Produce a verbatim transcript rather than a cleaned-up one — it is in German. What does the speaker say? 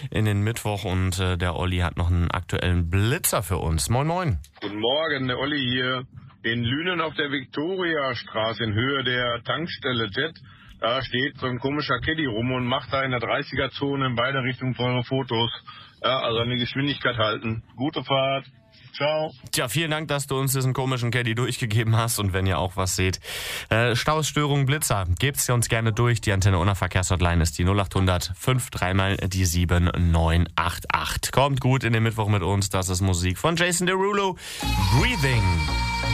in den Mittwoch und äh, der Olli hat noch einen aktuellen Blitzer für uns. Moin moin. Guten Morgen, der Olli hier. In Lünen auf der Viktoriastraße in Höhe der Tankstelle Jet. Da steht so ein komischer Caddy rum und macht da in der dreißiger-Zone in beide Richtungen eure Fotos. Ja, also eine Geschwindigkeit halten. Gute Fahrt. Ciao. Tja, vielen Dank, dass du uns diesen komischen Caddy durchgegeben hast. Und wenn ihr auch was seht, äh, Stausstörungen, Blitzer, gebt sie uns gerne durch. Die Antenne Unna Verkehrshotline ist die null acht hundert fünf dreimal die sieben neun acht acht. Kommt gut in den Mittwoch mit uns. Das ist Musik von Jason Derulo. Breathing.